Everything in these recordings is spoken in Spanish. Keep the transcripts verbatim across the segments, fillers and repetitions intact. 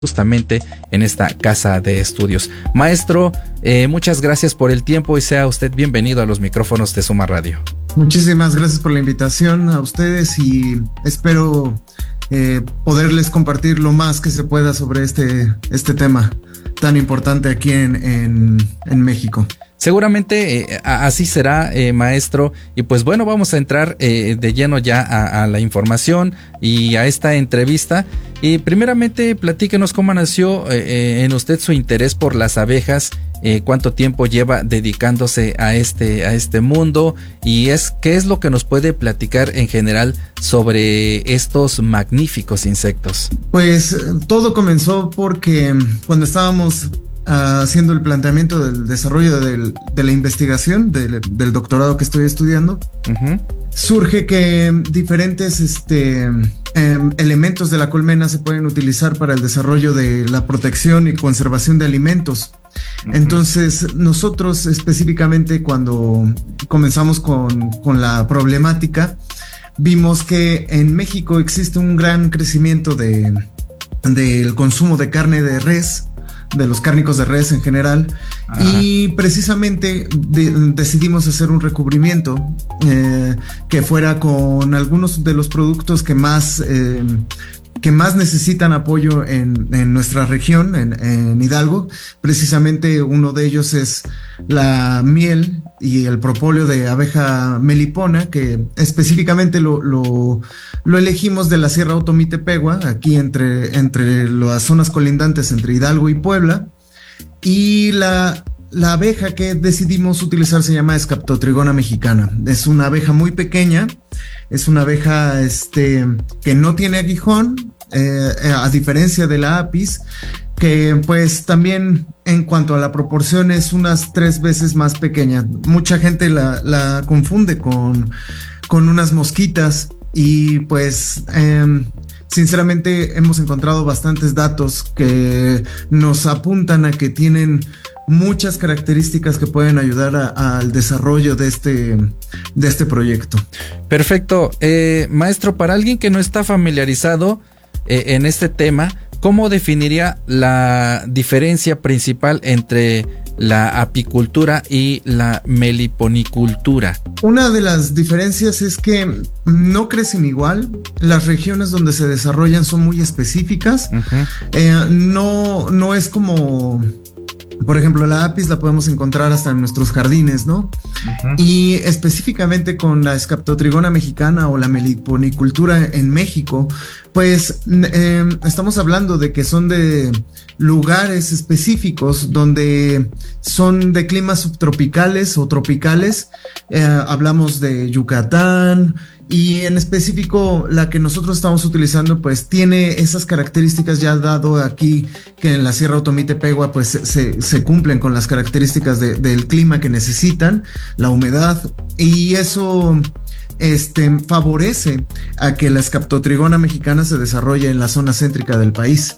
justamente en esta casa de estudios. Maestro, eh, muchas gracias por el tiempo y sea usted bienvenido a los micrófonos de Suma Radio. Muchísimas gracias por la invitación a ustedes y espero eh, poderles compartir lo más que se pueda sobre este, este tema tan importante aquí en, en, en México. Seguramente eh, así será, eh, maestro. Y pues bueno, vamos a entrar eh, de lleno ya a, a la información y a esta entrevista. Y primeramente, platíquenos cómo nació eh, en usted su interés por las abejas, eh, cuánto tiempo lleva dedicándose a este, a este mundo y es qué es lo que nos puede platicar en general sobre estos magníficos insectos. Pues todo comenzó porque cuando estábamos Uh, haciendo el planteamiento del desarrollo del, de la investigación del, del doctorado que estoy estudiando, uh-huh. surge que diferentes este, eh, elementos de la colmena se pueden utilizar para el desarrollo de la protección y conservación de alimentos. Uh-huh. Entonces nosotros específicamente cuando comenzamos con, con la problemática vimos que en México existe un gran crecimiento de, del consumo de carne de res, de los cárnicos de res en general. Ajá. Y precisamente de, decidimos hacer un recubrimiento eh, que fuera con algunos de los productos que más eh, que más necesitan apoyo en, en nuestra región, en, en Hidalgo. Precisamente uno de ellos es la miel y el propóleo de abeja melipona, que específicamente lo, lo, lo elegimos de la Sierra Otomitepegua, aquí entre, entre las zonas colindantes entre Hidalgo y Puebla. Y la, la abeja que decidimos utilizar se llama Scaptotrigona mexicana. Es una abeja muy pequeña, es una abeja este, que no tiene aguijón, eh, a diferencia de la apis, que pues también en cuanto a la proporción es unas tres veces más pequeña. Mucha gente la, la confunde con, con unas mosquitas y pues eh, sinceramente hemos encontrado bastantes datos que nos apuntan a que tienen muchas características que pueden ayudar a, al desarrollo de este, de este proyecto. Perfecto. Eh, maestro, para alguien que no está familiarizado eh, en este tema, ¿cómo definiría la diferencia principal entre la apicultura y la meliponicultura? Una de las diferencias es que no crecen igual. Las regiones donde se desarrollan son muy específicas. Uh-huh. Eh, no, no es como... Por ejemplo, la apis la podemos encontrar hasta en nuestros jardines, ¿no? Uh-huh. Y específicamente con la Scaptotrigona mexicana o la meliponicultura en México, pues eh, estamos hablando de que son de lugares específicos donde son de climas subtropicales o tropicales. Eh, hablamos de Yucatán. Y en específico la que nosotros estamos utilizando pues tiene esas características ya dado aquí que en la Sierra Otomitepegua pues se, se cumplen con las características de, del clima que necesitan, la humedad, y eso este, favorece a que la Scaptotrigona mexicana se desarrolle en la zona céntrica del país.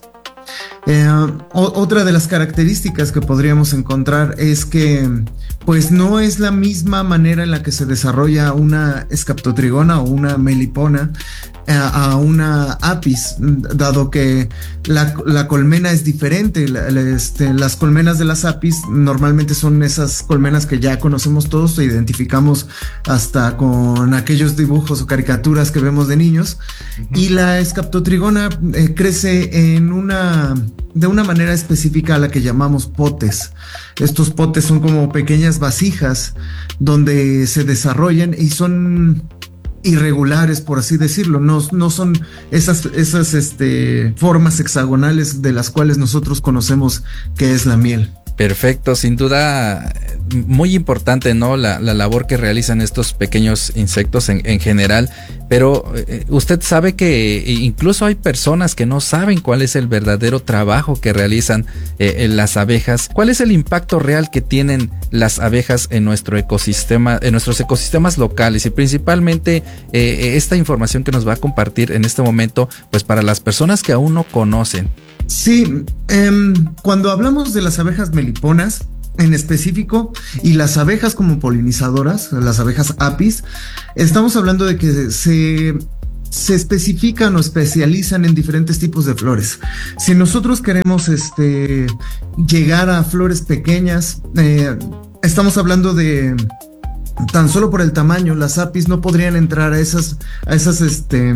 Eh, o, otra de las características que podríamos encontrar es que pues no es la misma manera en la que se desarrolla una Scaptotrigona o una melipona eh, a una apis, dado que la, la colmena es diferente. La, la, este, las colmenas de las apis normalmente son esas colmenas que ya conocemos todos e identificamos hasta con aquellos dibujos o caricaturas que vemos de niños. Uh-huh. Y la Scaptotrigona eh, crece en una de una manera específica a la que llamamos potes. Estos potes son como pequeñas vasijas donde se desarrollan y son irregulares, por así decirlo. No, no son esas, esas este, formas hexagonales de las cuales nosotros conocemos que es la miel. Perfecto, sin duda muy importante, ¿no? La, la labor que realizan estos pequeños insectos en, en general, pero eh, usted sabe que incluso hay personas que no saben cuál es el verdadero trabajo que realizan eh, en las abejas. ¿Cuál es el impacto real que tienen las abejas en nuestro ecosistema, en nuestros ecosistemas locales? Y principalmente eh, esta información que nos va a compartir en este momento, pues para las personas que aún no conocen. Sí, eh, cuando hablamos de las abejas meliponas en específico y las abejas como polinizadoras, las abejas apis, estamos hablando de que se se especifican o especializan en diferentes tipos de flores. Si nosotros queremos este, llegar a flores pequeñas, eh, estamos hablando de tan solo por el tamaño, las apis no podrían entrar a esas, a esas este,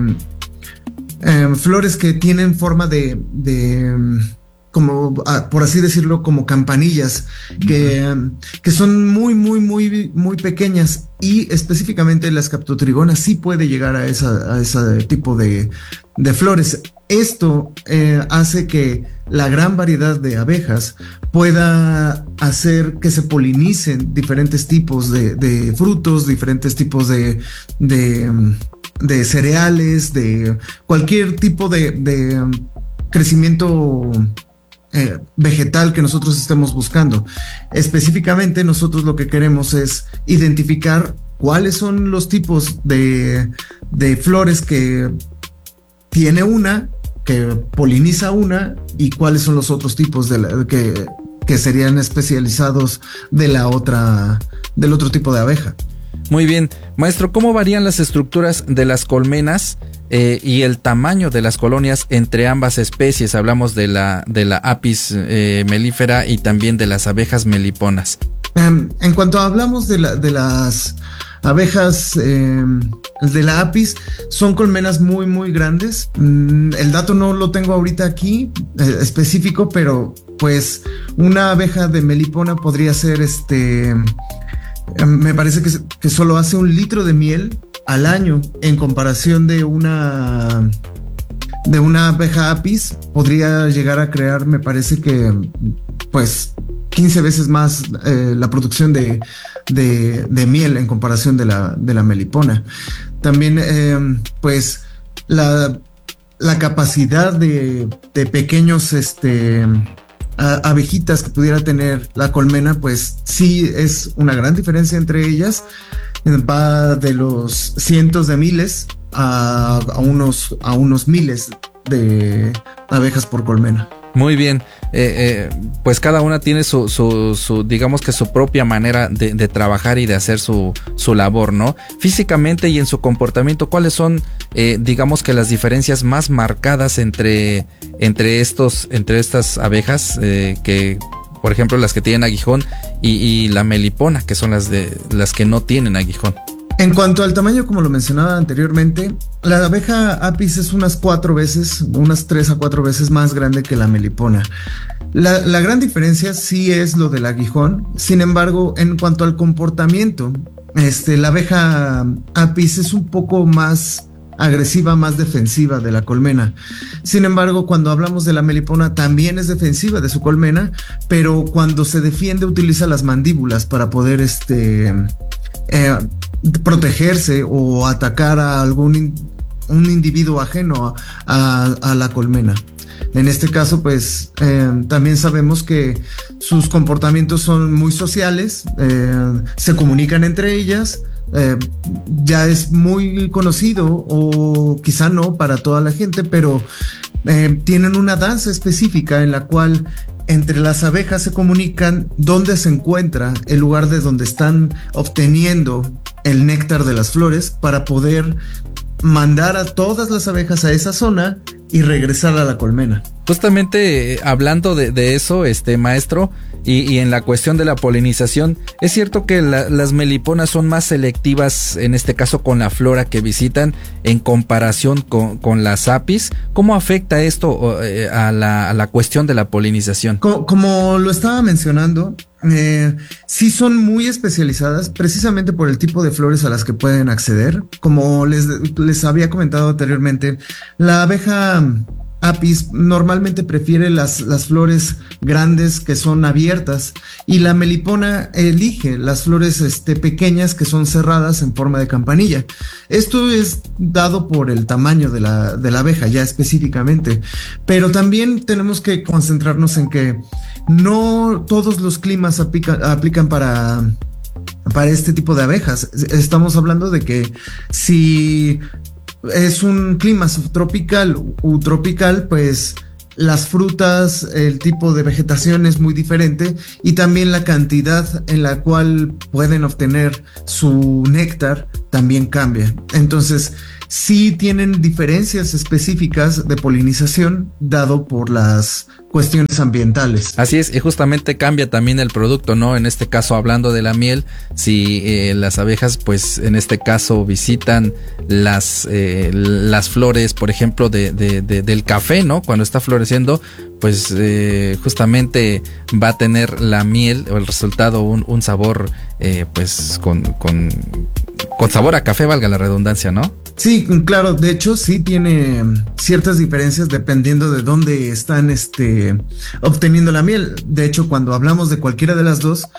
eh, flores que tienen forma de, de como, por así decirlo, como campanillas, que, que son muy, muy, muy, muy pequeñas, y específicamente las Captotrigonas sí puede llegar a, esa, a ese tipo de, de flores. Esto eh, hace que la gran variedad de abejas pueda hacer que se polinicen diferentes tipos de, de frutos, diferentes tipos de, de, de cereales, de cualquier tipo de, de crecimiento Eh, vegetal que nosotros estemos buscando. Específicamente, nosotros lo que queremos es identificar cuáles son los tipos de, de flores que tiene una, que poliniza una, y cuáles son los otros tipos de la, que, que serían especializados de la otra, del otro tipo de abeja. Muy bien, maestro, ¿cómo varían las estructuras de las colmenas eh, y el tamaño de las colonias entre ambas especies? Hablamos de la, de la Apis eh, mellifera y también de las abejas meliponas. Um, en cuanto hablamos de, la, de las abejas eh, de la Apis, son colmenas muy, muy grandes. Mm, el dato no lo tengo ahorita aquí eh, específico, pero pues una abeja de melipona podría ser este... Me parece que, que solo hace un litro de miel al año, en comparación de una de una abeja apis, podría llegar a crear, me parece que pues quince veces más eh, la producción de, de, de miel en comparación de la, de la melipona. También eh, pues la, la capacidad de, de pequeños este A, abejitas que pudiera tener la colmena, pues sí es una gran diferencia entre ellas. Va de los cientos de miles a, a, unos, a unos miles de abejas por colmena. Muy bien, eh, eh, pues cada una tiene su, su, su, digamos que su propia manera de, de trabajar y de hacer su, su labor, ¿no? Físicamente y en su comportamiento, ¿cuáles son, eh, digamos que las diferencias más marcadas entre, entre estos, entre estas abejas, eh, que, por ejemplo, las que tienen aguijón y, y la melipona, que son las de, las que no tienen aguijón? En cuanto al tamaño, como lo mencionaba anteriormente, la abeja apis es unas cuatro veces, unas tres a cuatro veces más grande que la melipona. La, la gran diferencia sí es lo del aguijón. Sin embargo, en cuanto al comportamiento, este, la abeja apis es un poco más agresiva, más defensiva de la colmena. Sin embargo, cuando hablamos de la melipona, también es defensiva de su colmena, pero cuando se defiende utiliza las mandíbulas para poder este, eh, protegerse o atacar a algún in, un individuo ajeno a, a, a la colmena. En este caso, pues eh, también sabemos que sus comportamientos son muy sociales, eh, se comunican entre ellas. Eh, ya es muy conocido, o quizá no para toda la gente, pero eh, tienen una danza específica en la cual entre las abejas se comunican dónde se encuentra el lugar de donde están obteniendo el néctar de las flores, para poder mandar a todas las abejas a esa zona y regresar a la colmena. Justamente eh, hablando de, de eso, este maestro, y, y en la cuestión de la polinización, es cierto que la, las meliponas son más selectivas, en este caso con la flora que visitan, en comparación con, con las apis. ¿Cómo afecta esto eh, a, la, a la cuestión de la polinización? Como, como lo estaba mencionando, eh, sí son muy especializadas precisamente por el tipo de flores a las que pueden acceder. Como les, les había comentado anteriormente, la abeja apis normalmente prefiere las, las flores grandes que son abiertas, y la melipona elige las flores este, pequeñas que son cerradas en forma de campanilla. Esto es dado por el tamaño de la, de la abeja ya específicamente, pero también tenemos que concentrarnos en que no todos los climas aplica, aplican para, para este tipo de abejas. Estamos hablando de que si es un clima subtropical u tropical, pues las frutas, el tipo de vegetación es muy diferente, y también la cantidad en la cual pueden obtener su néctar también cambia. Entonces, sí tienen diferencias específicas de polinización dado por las cuestiones ambientales. Así es, y justamente cambia también el producto, ¿no? En este caso, hablando de la miel, si eh, las abejas, pues en este caso visitan las eh, las flores, por ejemplo, de, de, de, del café, ¿no? Cuando está floreciendo, pues eh, justamente va a tener la miel o el resultado un, un sabor, eh, pues con, con, con sabor a café, valga la redundancia, ¿no? Sí, claro, de hecho sí tiene ciertas diferencias dependiendo de dónde están este, obteniendo la miel. De hecho, cuando hablamos de cualquiera de las dos,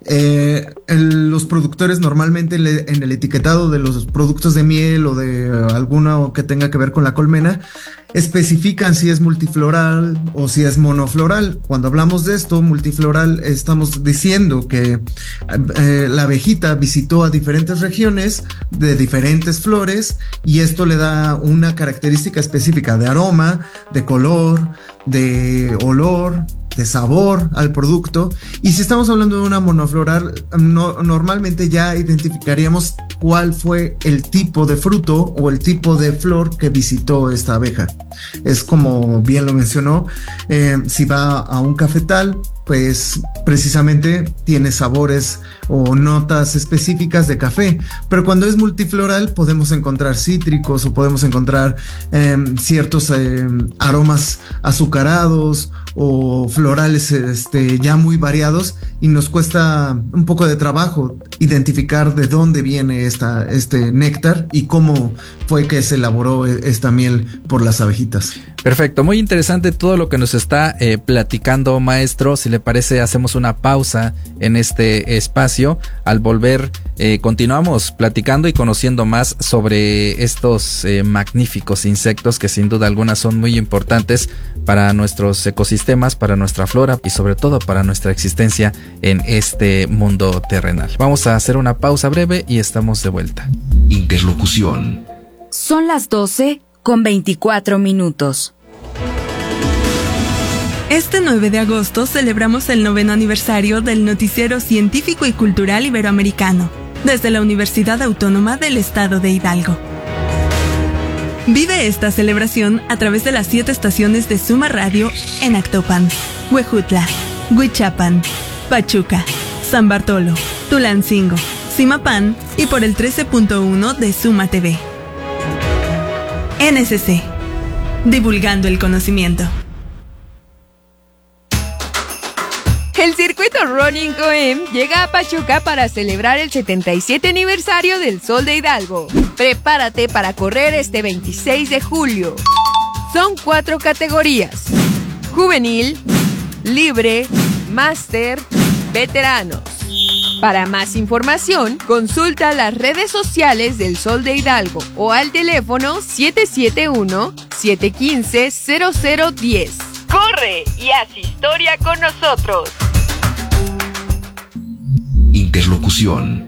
eh, el, los productores normalmente le, en el etiquetado de los productos de miel o de alguno que tenga que ver con la colmena, especifican si es multifloral o si es monofloral. Cuando hablamos de esto, multifloral, estamos diciendo que eh, la abejita visitó a diferentes regiones de diferentes flores y esto le da una característica específica de aroma, de color, de olor, de sabor al producto. Y si estamos hablando de una monofloral, no, normalmente ya identificaríamos cuál fue el tipo de fruto o el tipo de flor que visitó esta abeja. Es como bien lo mencionó, eh, si va a un cafetal, pues precisamente tiene sabores o notas específicas de café, pero cuando es multifloral podemos encontrar cítricos o podemos encontrar eh, ciertos eh, aromas azucarados o florales este, ya muy variados, y nos cuesta un poco de trabajo identificar de dónde viene esta, este néctar y cómo fue que se elaboró esta miel por las abejitas. Perfecto, muy interesante todo lo que nos está eh, platicando, maestro. Si le parece, hacemos una pausa en este espacio. Al volver, eh, continuamos platicando y conociendo más sobre estos eh, magníficos insectos que sin duda alguna son muy importantes para nuestros ecosistemas, para nuestra flora y sobre todo para nuestra existencia en este mundo terrenal. Vamos a hacer una pausa breve y estamos de vuelta. Interlocución. Son las doce con veinticuatro minutos. Este nueve de agosto celebramos el noveno aniversario del Noticiero Científico y Cultural Iberoamericano, desde la Universidad Autónoma del Estado de Hidalgo. Vive esta celebración a través de las siete estaciones de Suma Radio en Actopan, Huejutla, Huichapan, Pachuca, San Bartolo, Tulancingo, Zimapán y por el trece punto uno de Suma T V. N S C, divulgando el conocimiento. El circuito Running O M llega a Pachuca para celebrar el setenta y siete aniversario del Sol de Hidalgo. Prepárate para correr este veintiséis de julio. Son cuatro categorías: juvenil, libre, máster, veteranos. Para más información, consulta las redes sociales del Sol de Hidalgo o al teléfono siete siete uno, siete uno cinco, cero cero uno cero. ¡Corre y haz historia con nosotros! Interlocución.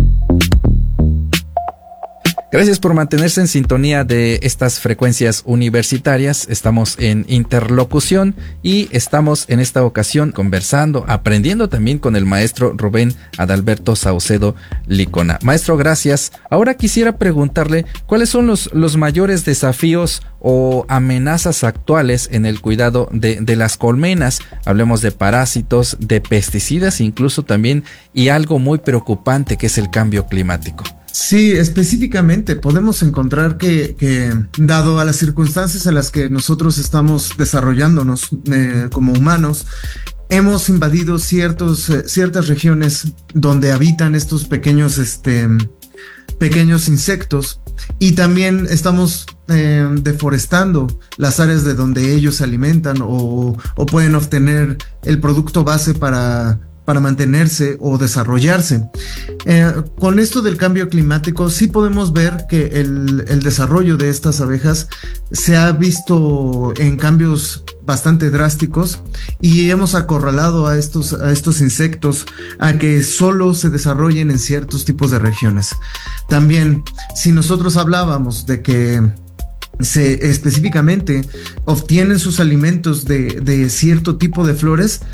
Gracias por mantenerse en sintonía de estas frecuencias universitarias. Estamos en Interlocución y estamos en esta ocasión conversando, aprendiendo también con el maestro Rubén Adalberto Saucedo Licona. Maestro, gracias. Ahora quisiera preguntarle cuáles son los, los mayores desafíos o amenazas actuales en el cuidado de, de las colmenas. Hablemos de parásitos, de pesticidas incluso también, y algo muy preocupante que es el cambio climático. Sí, específicamente podemos encontrar que, que dado a las circunstancias en las que nosotros estamos desarrollándonos eh, como humanos, hemos invadido ciertos, eh, ciertas regiones donde habitan estos pequeños, este, pequeños insectos, y también estamos eh, deforestando las áreas de donde ellos se alimentan o, o pueden obtener el producto base para para mantenerse o desarrollarse. Eh, con esto del cambio climático, sí podemos ver que el, el desarrollo de estas abejas se ha visto en cambios bastante drásticos, y hemos acorralado a estos, a estos insectos a que solo se desarrollen en ciertos tipos de regiones. También, si nosotros hablábamos de que se específicamente obtienen sus alimentos de, de cierto tipo de flores,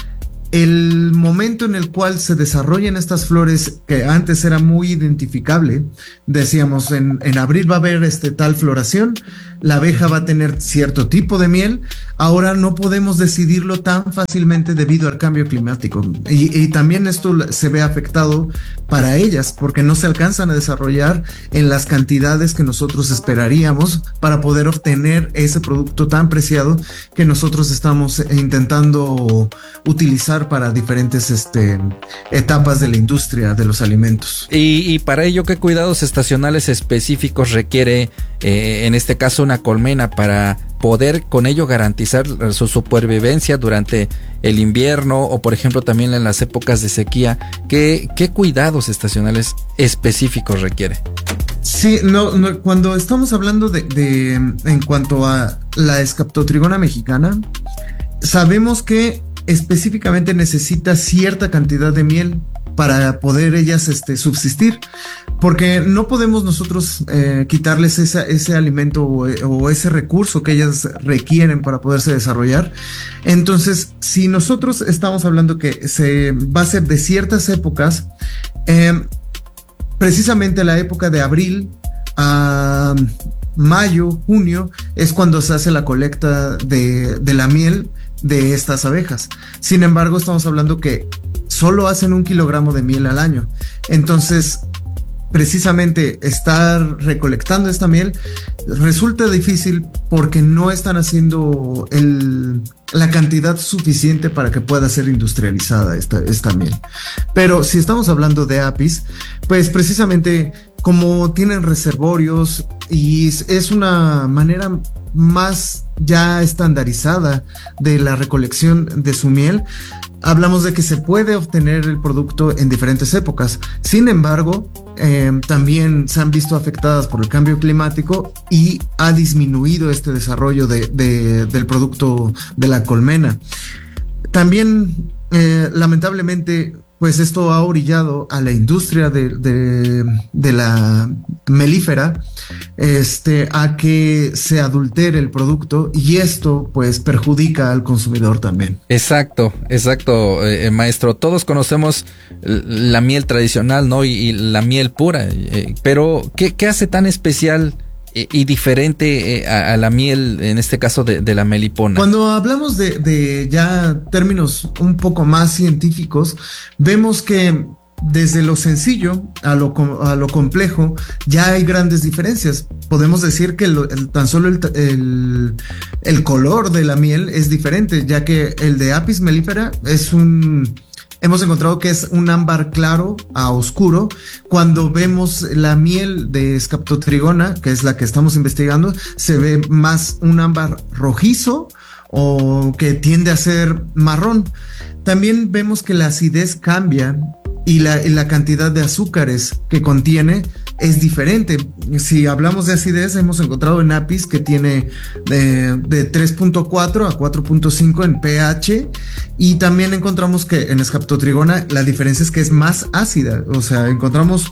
el momento en el cual se desarrollan estas flores, que antes era muy identificable, decíamos en, en abril va a haber este tal floración, la abeja va a tener cierto tipo de miel, ahora no podemos decidirlo tan fácilmente debido al cambio climático. Y, y también esto se ve afectado para ellas, porque no se alcanzan a desarrollar en las cantidades que nosotros esperaríamos para poder obtener ese producto tan preciado que nosotros estamos intentando utilizar para diferentes este, etapas de la industria de los alimentos. Y, y para ello, ¿qué cuidados estacionales específicos requiere, eh, en este caso, una colmena para poder con ello garantizar su supervivencia durante el invierno o, por ejemplo, también en las épocas de sequía? ¿Qué, qué cuidados estacionales específicos requiere? Sí, no, no, cuando estamos hablando de, de en cuanto a la Scaptotrigona mexicana, sabemos que específicamente necesita cierta cantidad de miel para poder ellas este, subsistir, porque no podemos nosotros eh, quitarles esa, ese alimento o, o ese recurso que ellas requieren para poderse desarrollar. Entonces, si nosotros estamos hablando que se va a ser de ciertas épocas, eh, precisamente la época de abril a mayo, junio, es cuando se hace la colecta de, de la miel de estas abejas. Sin embargo, estamos hablando que solo hacen un kilogramo de miel al año. Entonces, precisamente estar recolectando esta miel resulta difícil porque no están haciendo el, la cantidad suficiente para que pueda ser industrializada esta, esta miel. Pero si estamos hablando de apis, pues precisamente como tienen reservorios y es una manera más ya estandarizada de la recolección de su miel, hablamos de que se puede obtener el producto en diferentes épocas. Sin embargo, eh, también se han visto afectadas por el cambio climático y ha disminuido este desarrollo de, de, del producto de la colmena. También, eh, lamentablemente, pues esto ha orillado a la industria de, de, de la melífera este, a que se adultere el producto, y esto pues perjudica al consumidor también. Exacto, exacto, eh, maestro. Todos conocemos la miel tradicional, ¿no? Y, y la miel pura, eh, pero ¿qué, qué hace tan especial y diferente eh, a, a la miel, en este caso de, de la melipona? Cuando hablamos de, de ya términos un poco más científicos, vemos que desde lo sencillo a lo, a lo complejo ya hay grandes diferencias. Podemos decir que lo, el, tan solo el, el, el color de la miel es diferente, ya que el de Apis mellifera es un... Hemos encontrado que es un ámbar claro a oscuro. Cuando vemos la miel de Scaptotrigona, que es la que estamos investigando, se ve más un ámbar rojizo o que tiende a ser marrón. También vemos que la acidez cambia y la, y la cantidad de azúcares que contiene es diferente. Si hablamos de acidez, hemos encontrado en Apis que tiene de, de tres punto cuatro a cuatro punto cinco en pH, y también encontramos que en Scaptotrigona la diferencia es que es más ácida, o sea, encontramos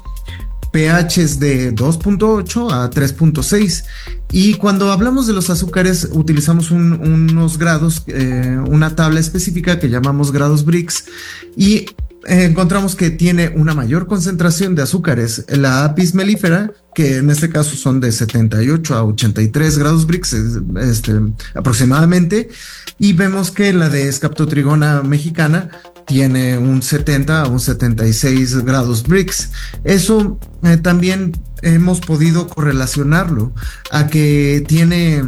pHs de dos punto ocho a tres punto seis. Y cuando hablamos de los azúcares utilizamos un, unos grados, eh, una tabla específica que llamamos grados Brix, y encontramos que tiene una mayor concentración de azúcares la Apis mellifera, que en este caso son de setenta y ocho a ochenta y tres grados Brix este, aproximadamente, y vemos que la de Scaptotrigona mexicana tiene un setenta a un setenta y seis grados Brix. Eso eh, también hemos podido correlacionarlo a que tiene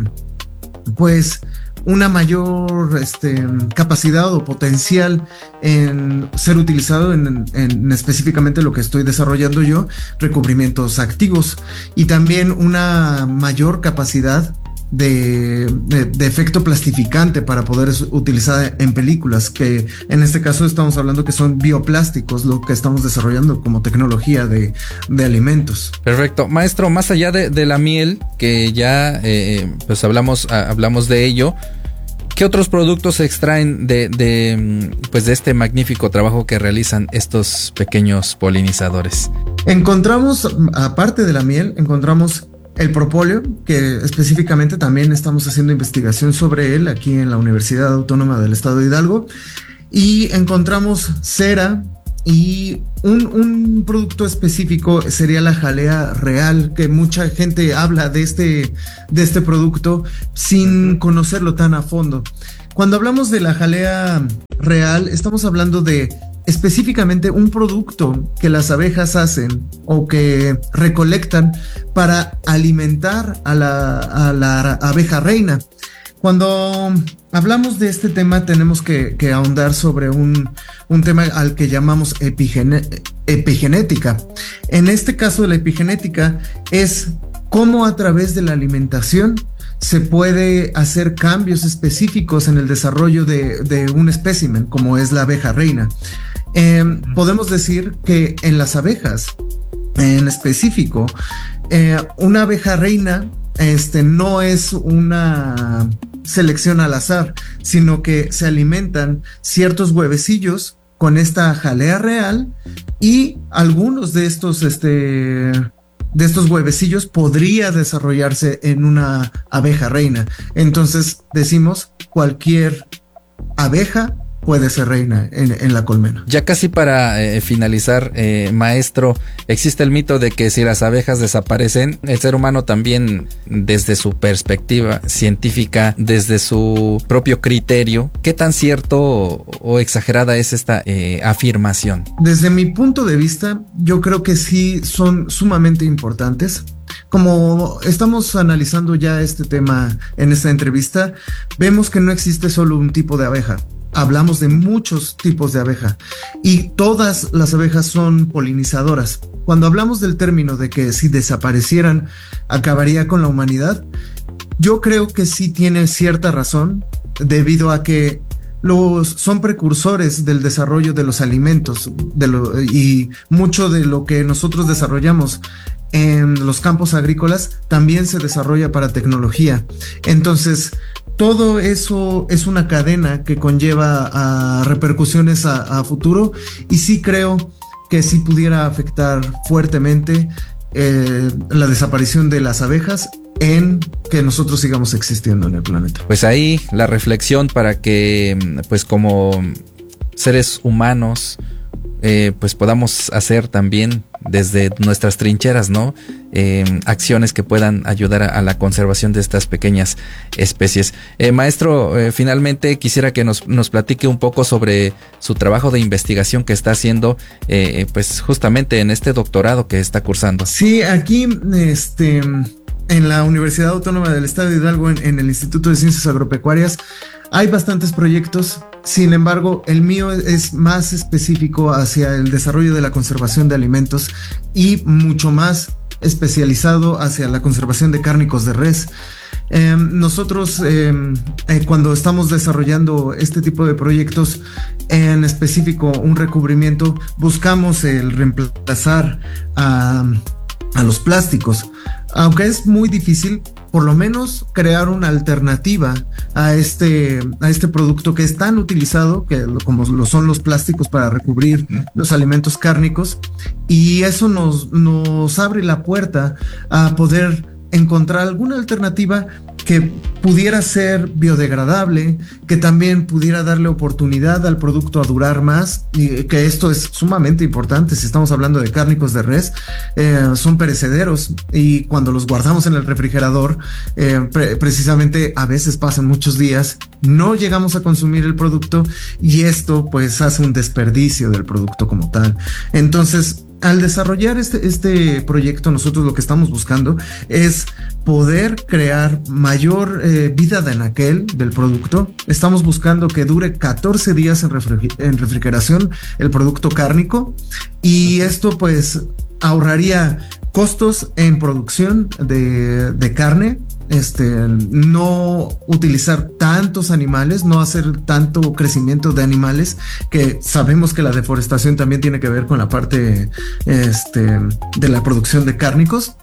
pues una mayor este, capacidad o potencial en ser utilizado en, en, en específicamente lo que estoy desarrollando yo, recubrimientos activos, y también una mayor capacidad de, de, de efecto plastificante para poder utilizar en películas, que en este caso estamos hablando que son bioplásticos, lo que estamos desarrollando como tecnología de, de alimentos. Perfecto. Maestro, más allá de, de la miel, que ya eh, pues hablamos, hablamos de ello, ¿qué otros productos se extraen de, de, pues de este magnífico trabajo que realizan estos pequeños polinizadores? Encontramos, aparte de la miel, encontramos el propóleo, que específicamente también estamos haciendo investigación sobre él aquí en la Universidad Autónoma del Estado de Hidalgo. y encontramos cera y un, un producto específico sería la jalea real, que mucha gente habla de este, de este producto sin conocerlo tan a fondo. Cuando hablamos de la jalea real, estamos hablando de específicamente un producto que las abejas hacen o que recolectan para alimentar a la, a la abeja reina. Cuando hablamos de este tema tenemos que, que ahondar sobre un, un tema al que llamamos epigene, epigenética. En este caso, la epigenética es cómo a través de la alimentación se puede hacer cambios específicos en el desarrollo de, de un espécimen, como es la abeja reina. Eh, podemos decir que en las abejas, en específico, eh, una abeja reina este, no es una selección al azar, sino que se alimentan ciertos huevecillos con esta jalea real y algunos de estos, este, de estos huevecillos podría desarrollarse en una abeja reina. Entonces decimos cualquier abeja puede ser reina en, en la colmena. Ya casi para eh, finalizar, eh, maestro, existe el mito de que si las abejas desaparecen, el ser humano también, desde su perspectiva científica, desde su propio criterio, ¿qué tan cierto o, o exagerada es esta eh, afirmación? Desde mi punto de vista, yo creo que sí son sumamente importantes. Como estamos analizando ya este tema en esta entrevista, vemos que no existe solo un tipo de abeja. Hablamos de muchos tipos de abeja y todas las abejas son polinizadoras. Cuando hablamos del término de que si desaparecieran acabaría con la humanidad, yo creo que sí tiene cierta razón, debido a que los son precursores del desarrollo de los alimentos de lo, y mucho de lo que nosotros desarrollamos en los campos agrícolas también se desarrolla para tecnología. Entonces, todo eso es una cadena que conlleva a repercusiones a, a futuro, y sí creo que sí pudiera afectar fuertemente eh, la desaparición de las abejas en que nosotros sigamos existiendo en el planeta. Pues ahí la reflexión para que, pues como seres humanos, eh, pues podamos hacer también desde nuestras trincheras, ¿no? Eh, acciones que puedan ayudar a, a la conservación de estas pequeñas especies. Eh, maestro, eh, finalmente quisiera que nos, nos platique un poco sobre su trabajo de investigación que está haciendo, eh, pues justamente en este doctorado que está cursando. Sí, aquí, este, en la Universidad Autónoma del Estado de Hidalgo, en, en el Instituto de Ciencias Agropecuarias, hay bastantes proyectos. Sin embargo, el mío es más específico hacia el desarrollo de la conservación de alimentos y mucho más especializado hacia la conservación de cárnicos de res. Eh, nosotros, eh, eh, cuando estamos desarrollando este tipo de proyectos, en específico un recubrimiento, buscamos el reemplazar a, a los plásticos. Aunque es muy difícil, por lo menos crear una alternativa a este, a este producto que es tan utilizado, que como lo son los plásticos para recubrir los alimentos cárnicos, y eso nos, nos abre la puerta a poder encontrar alguna alternativa que pudiera ser biodegradable, que también pudiera darle oportunidad al producto a durar más, y que esto es sumamente importante. Si estamos hablando de cárnicos de res, eh, son perecederos, y cuando los guardamos en el refrigerador, eh, pre- precisamente a veces pasan muchos días, no llegamos a consumir el producto, y esto pues hace un desperdicio del producto como tal. Entonces, al desarrollar este, este proyecto, nosotros lo que estamos buscando es poder crear mayor eh, vida de anaquel del producto. Estamos buscando que dure catorce días en, refri- en refrigeración el producto cárnico, y esto pues ahorraría costos en producción de, de carne. Este, no utilizar tantos animales, no hacer tanto crecimiento de animales, que sabemos que la deforestación también tiene que ver con la parte este, de la producción de cárnicos,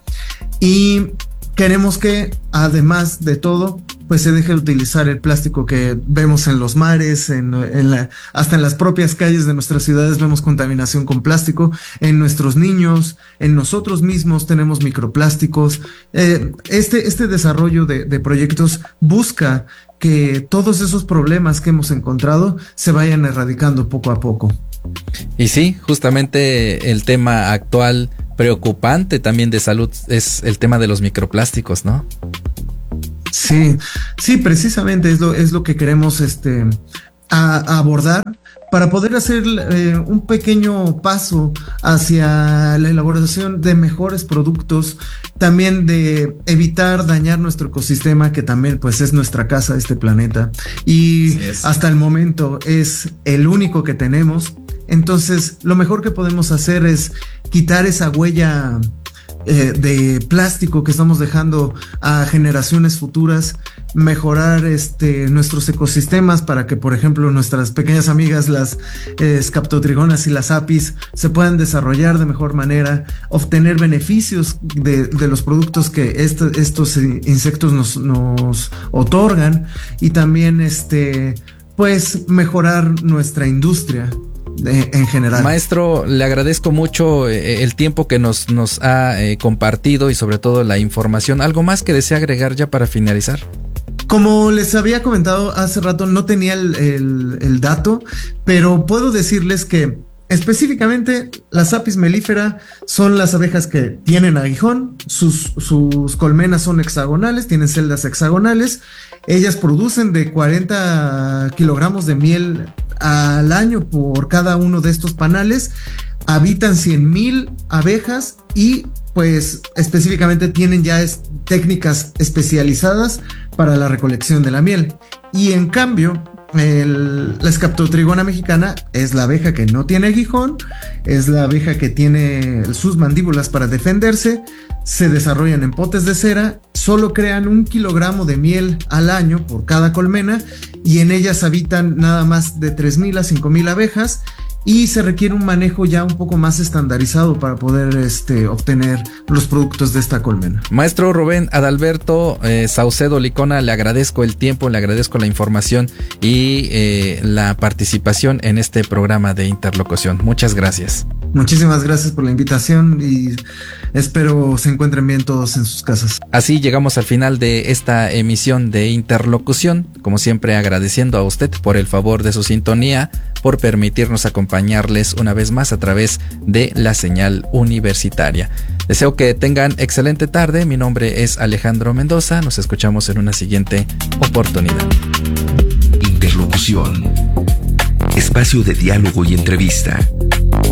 y queremos que además de todo pues se deje de utilizar el plástico que vemos en los mares, en, en la, hasta en las propias calles de nuestras ciudades vemos contaminación con plástico, en nuestros niños, en nosotros mismos tenemos microplásticos. Eh, este, este desarrollo de, de proyectos busca que todos esos problemas que hemos encontrado se vayan erradicando poco a poco. Y sí, justamente el tema actual preocupante también de salud es el tema de los microplásticos, ¿no? Sí, sí, precisamente es lo, es lo que queremos este, a, a abordar para poder hacer eh, un pequeño paso hacia la elaboración de mejores productos, también de evitar dañar nuestro ecosistema, que también pues es nuestra casa, este planeta, y hasta el momento es el único que tenemos. Entonces, lo mejor que podemos hacer es quitar esa huella eh, de plástico que estamos dejando a generaciones futuras, mejorar este, nuestros ecosistemas para que, por ejemplo, nuestras pequeñas amigas, las eh, Scaptotrigonas y las apis, se puedan desarrollar de mejor manera, obtener beneficios de, de los productos que este, estos insectos nos, nos otorgan, y también este, pues, mejorar nuestra industria De, en general. Maestro, le agradezco mucho eh, el tiempo que nos, nos ha eh, compartido y sobre todo la información. ¿Algo más que desea agregar ya para finalizar? Como les había comentado hace rato, no tenía el, el, el dato, pero puedo decirles que específicamente las Apis mellifera son las abejas que tienen aguijón, sus, sus colmenas son hexagonales, tienen celdas hexagonales, ellas producen de cuarenta kilogramos de miel al año por cada uno de estos panales, habitan cien mil abejas y pues específicamente tienen ya es, técnicas especializadas para la recolección de la miel. Y en cambio, el, la Scaptotrigona mexicana es la abeja que no tiene aguijón, es la abeja que tiene sus mandíbulas para defenderse, se desarrollan en potes de cera, solo crean un kilogramo de miel al año por cada colmena, y en ellas habitan nada más de tres mil a cinco mil abejas, y se requiere un manejo ya un poco más estandarizado para poder este, obtener los productos de esta colmena. Maestro Rubén Adalberto eh, Saucedo Licona, le agradezco el tiempo, le agradezco la información y eh, la participación en este programa de interlocución. Muchas gracias. Muchísimas gracias por la invitación y espero se encuentren bien todos en sus casas. Así llegamos al final de esta emisión de Interlocución, como siempre agradeciendo a usted por el favor de su sintonía, por permitirnos acompañarles una vez más a través de la señal universitaria. Deseo que tengan excelente tarde, mi nombre es Alejandro Mendoza, nos escuchamos en una siguiente oportunidad. Interlocución. Espacio de diálogo y entrevista.